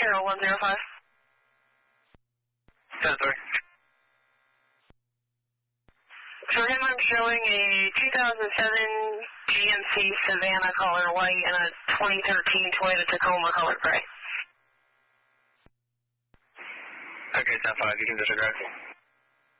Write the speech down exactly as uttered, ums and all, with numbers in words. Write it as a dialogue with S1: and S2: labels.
S1: zero one zero five.
S2: ten three.
S1: For him, I'm showing a two thousand seven G M C Savannah color white and a twenty thirteen Toyota Tacoma color gray.
S2: Okay, ten five, you can disregard.